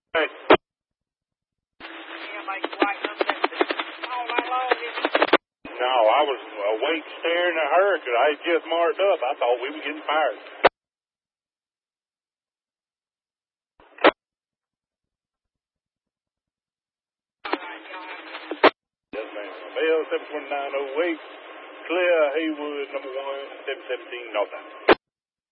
Hey. No, I was awake staring at her because I had just marked up. I thought we were getting fired. Yes, ma'am. Bell 72908, Clear Haywood, number 1, 717 North.